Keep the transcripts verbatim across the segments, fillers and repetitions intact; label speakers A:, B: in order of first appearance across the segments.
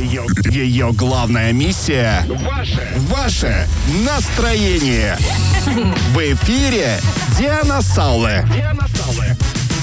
A: Ее, ее главная миссия – ваше, ваше настроение. В эфире Диана Сауле. Диана Сауле.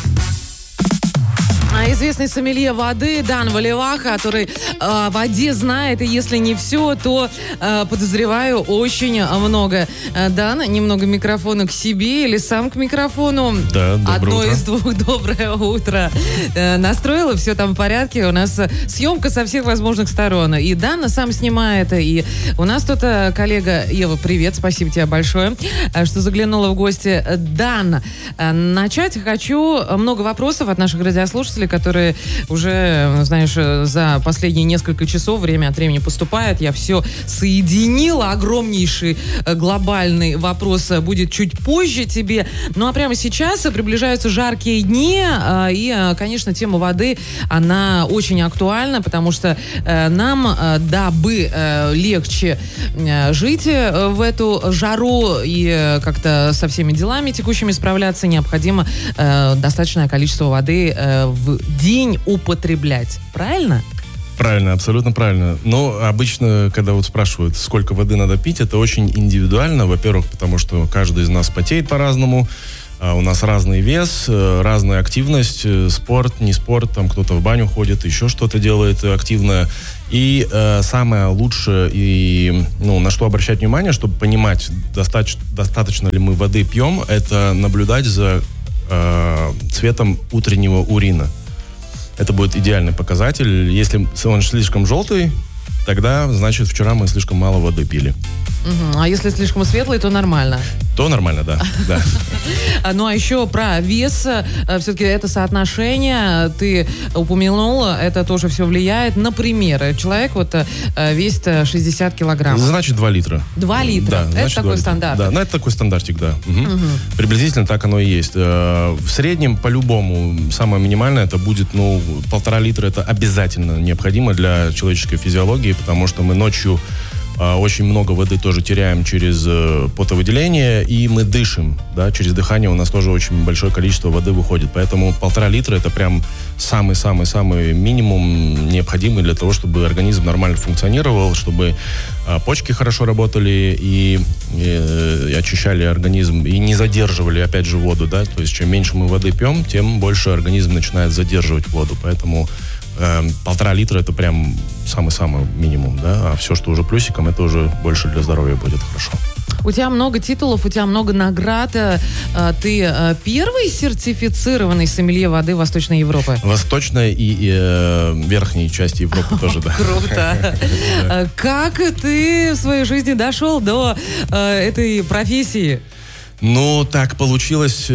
B: Известный сомелье воды Дан Валивах, который э, о воде знает, и если не все, то, э, подозреваю, очень много. Э, Дан, немного микрофона к себе или сам к микрофону?
C: Да, доброе
B: Одно
C: утро.
B: из двух. Доброе утро. Э, настроила, все там в порядке. У нас съемка со всех возможных сторон. И Дан сам снимает, и у нас тут э, коллега Ева, привет, спасибо тебе большое, э, что заглянула в гости. Дан, э, начать хочу много вопросов от наших радиослушателей, которые уже, знаешь, за последние несколько часов время от времени поступают. Я все соединила. Огромнейший глобальный вопрос будет чуть позже тебе. Ну, а прямо сейчас приближаются жаркие дни. И, конечно, тема воды, она очень актуальна, потому что нам, дабы легче жить в эту жару и как-то со всеми делами текущими справляться, необходимо достаточное количество воды в день употреблять. Правильно?
C: Правильно, абсолютно правильно. Но обычно, когда вот спрашивают, сколько воды надо пить, это очень индивидуально. Во-первых, потому что каждый из нас потеет по-разному. У нас разный вес, разная активность, спорт, не спорт, там кто-то в баню ходит, еще что-то делает активное. И э, самое лучшее, и, ну, на что обращать внимание, чтобы понимать, достаточно, достаточно ли мы воды пьем, это наблюдать за э, цветом утреннего урина. Это будет идеальный показатель. Если он слишком желтый, тогда, значит, вчера мы слишком мало воды пили.
B: Угу. А если слишком светлый, то нормально.
C: То нормально, да. да.
B: Ну, а еще про вес. Все-таки это соотношение. Ты упомянул, это тоже все влияет. Например, человек вот весит шестьдесят килограмм.
C: Значит, два литра.
B: два литра.
C: Да,
B: это такой стандарт.
C: Да, ну, это такой стандартик, да. Угу.
B: Угу.
C: Приблизительно так оно и есть. В среднем, по-любому, самое минимальное, это будет, ну, полтора литра. Это обязательно необходимо для человеческой физиологии, потому что мы ночью очень много воды тоже теряем через э, потовыделение, и мы дышим, да, через дыхание у нас тоже очень большое количество воды выходит, поэтому полтора литра это прям самый-самый-самый минимум необходимый для того, чтобы организм нормально функционировал, чтобы э, почки хорошо работали и, и, и очищали организм, и не задерживали, опять же, воду, да, то есть чем меньше мы воды пьем, тем больше организм начинает задерживать воду, поэтому полтора литра это прям самый-самый минимум, да, а все, что уже плюсиком, это уже больше для здоровья будет хорошо.
B: У тебя много титулов, у тебя много наград. Ты первый сертифицированный сомелье воды Восточной Европы?
C: Восточной и, и э, верхней части Европы тоже, да.
B: Круто. Как ты в своей жизни дошел до этой профессии?
C: Ну, так получилось.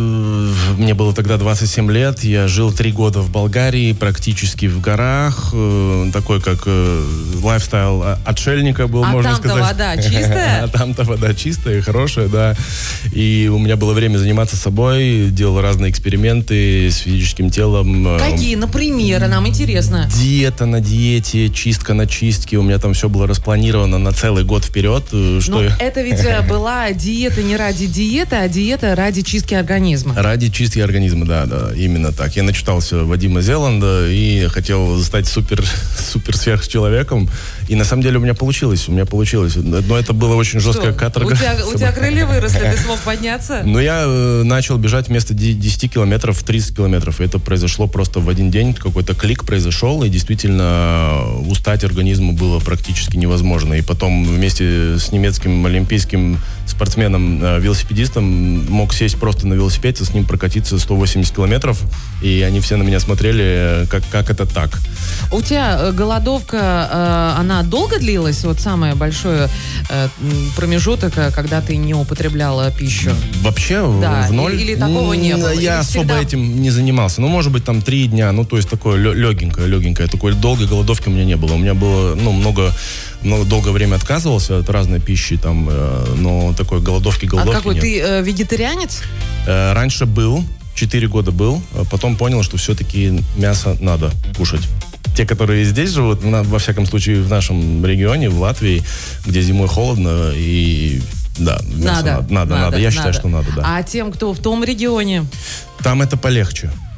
C: Мне было тогда двадцать семь лет. Я жил три года в Болгарии, практически в горах. Такой, как лайфстайл отшельника был,
B: а
C: можно
B: сказать.
C: А
B: там-то вода чистая?
C: А там-то вода чистая и хорошая, да. И у меня было время заниматься собой. Делал разные эксперименты с физическим телом.
B: Какие, например? Нам интересно.
C: Диета на диете, чистка на чистке. У меня там все было распланировано на целый год вперед. Что
B: Но
C: я...
B: это ведь была диета не ради диета, а диета ради чистки организма.
C: Ради чистки организма, да, да, именно так. Я начитался Вадима Зеланда и хотел стать супер, супер сверхчеловеком. И на самом деле у меня получилось, у меня получилось. Но это было очень жесткая
B: Что?
C: каторга.
B: У тебя, у тебя крылья выросли, ты смог подняться?
C: Ну, я э, начал бежать вместо десяти километров в тридцать километров. И это произошло просто в один день. Какой-то клик произошел, и действительно устать организму было практически невозможно. И потом вместе с немецким олимпийским спортсменом, э, велосипедистом, мог сесть просто на велосипед и с ним прокатиться сто восемьдесят километров. И они все на меня смотрели, как, как это так.
B: У тебя голодовка, э, она долго длилась? Вот самый большой э, промежуток, когда ты не употребляла пищу?
C: Вообще
B: Да,
C: в ноль?
B: или, или такого не было?
C: Я
B: Или
C: особо
B: всегда...
C: этим не занимался. Ну, может быть, там три дня. Ну, то есть такое легенькое, легенькое. Такой долгой голодовки у меня не было. У меня было, ну, много... много долгое время отказывался от разной пищи, там, э, но такой голодовки, голодовки
B: А какой,
C: нет.
B: ты э, вегетарианец?
C: Э, раньше был, четыре года был, а потом понял, что все-таки мясо надо кушать. Те, которые здесь живут, на, во всяком случае, в нашем регионе, в Латвии, где зимой холодно, и да, мясо
B: надо,
C: надо, надо, надо. Я
B: надо.
C: считаю, что надо, да.
B: А тем, кто в том регионе?
C: Там это полегче.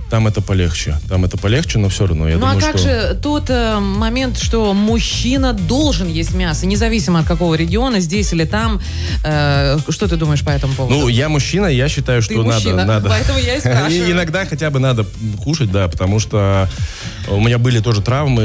C: Там это полегче. Там это полегче, но все равно. Я
B: ну
C: думаю,
B: а как
C: что...
B: же тот э, момент, что мужчина должен есть мясо, независимо от какого региона, здесь или там. Э, что ты думаешь по этому поводу?
C: Ну, я мужчина, я считаю, что
B: ты
C: надо...
B: мужчина,
C: надо...
B: поэтому я и спрашиваю.
C: Иногда хотя бы надо кушать, да, потому что у меня были тоже травмы,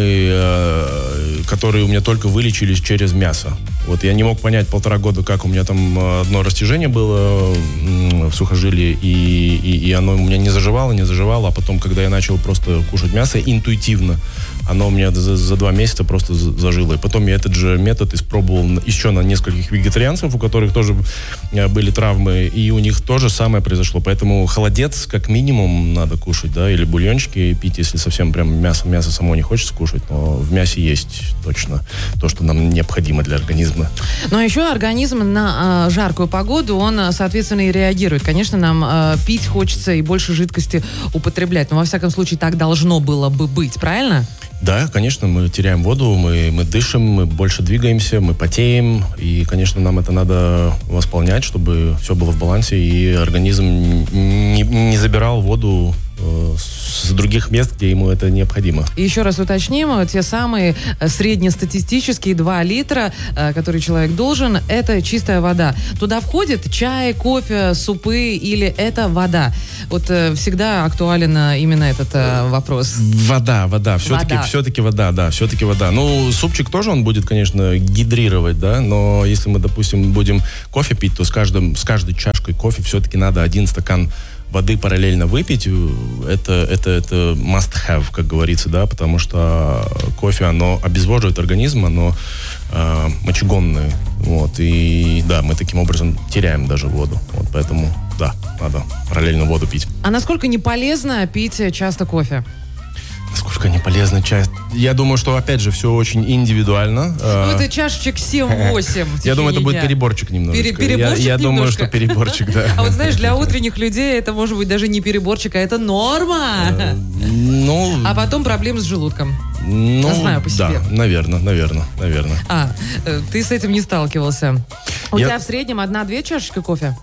C: э, которые у меня только вылечились через мясо. Вот я не мог понять полтора года, как у меня там одно растяжение было в сухожилии, и, и, и оно у меня не заживало, не заживало, а потом, когда я начал просто кушать мясо интуитивно, оно у меня за, за два месяца просто зажило. И потом я этот же метод испробовал еще на нескольких вегетарианцев, у которых тоже были травмы, и у них тоже самое произошло. Поэтому холодец как минимум надо кушать, да, или бульончики пить, если совсем прям мясо, мясо само не хочется кушать, но в мясе есть точно то, что нам необходимо для организма.
B: Но еще организм на э, жаркую погоду, он, соответственно, и реагирует. Конечно, нам э, пить хочется и больше жидкости употреблять, но, во всяком случае, так должно было бы быть, правильно?
C: Да, конечно, мы теряем воду, мы, мы дышим, мы больше двигаемся, мы потеем, и, конечно, нам это надо восполнять, чтобы все было в балансе, и организм не, не забирал воду э, с других мест, где ему это необходимо.
B: И еще раз уточним, те самые среднестатистические два литра, э, которые человек должен, это чистая вода. Туда входит чай, кофе, супы или это вода? Вот э, всегда актуален именно этот э, вопрос.
C: Вода, вода. Все-таки,
B: вода.
C: все-таки вода, да, все-таки вода. Ну, супчик тоже он будет, конечно, гидрировать, да, но если мы, допустим, будем кофе пить, то с, каждым, с каждой чашкой кофе все-таки надо один стакан воды параллельно выпить. Это, это, это must have, как говорится, да, потому что кофе, оно обезвоживает организм, оно э, мочегонное. Вот, и да, мы таким образом теряем даже воду. Вот, поэтому, да, надо параллельно воду пить.
B: А насколько не полезно пить часто кофе?
C: Насколько не полезна часть? Я думаю, что, опять же, все очень индивидуально.
B: Ну, это чашечек семь-восемь.
C: Я думаю, это будет переборчик немножко.
B: Пере- переборчик
C: я, я
B: немножко.
C: думаю, что переборчик, да.
B: А вот знаешь, для утренних людей это может быть даже не переборчик, а это норма.
C: Ну...
B: А потом проблемы с желудком.
C: Ну,
B: знаю по себе.
C: Да, наверное, наверное, наверное.
B: А, ты с этим не сталкивался. У
C: Я-
B: тебя в среднем одна-две чашечки кофе?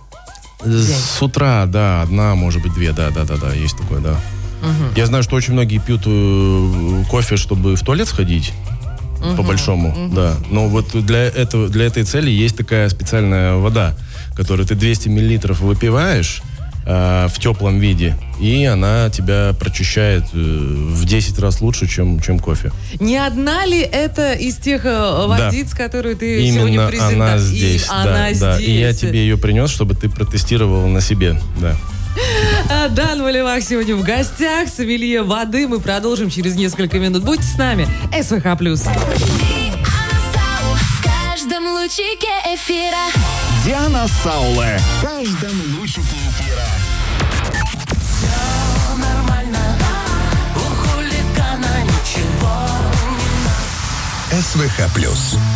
C: С утра, да, одна, может быть, две, да, да, да, да, есть такое, да.
B: Угу.
C: Я знаю, что очень многие пьют э, кофе, чтобы в туалет сходить,
B: Угу.
C: по-большому, угу. Да. Но вот для, этого, для этой цели есть такая специальная вода, которую ты двести миллилитров выпиваешь э, в теплом виде, и она тебя прочищает э, в десять раз лучше, чем, чем кофе.
B: Не одна ли это из тех э, водиц,
C: Да.
B: которые ты
C: Именно
B: сегодня презентовал?
C: она здесь,
B: И
C: да,
B: она
C: да.
B: здесь.
C: И я тебе ее принес, чтобы ты протестировал на себе, да.
B: А Дан Валевак сегодня в гостях, сомелье воды. Мы продолжим через несколько минут. Будьте с нами. СВХ плюс.
D: В каждом лучике эфира.
A: Диана Сауле. В каждом лучике эфира.
D: Все нормально, у хулигана ничего.
E: СВХ плюс.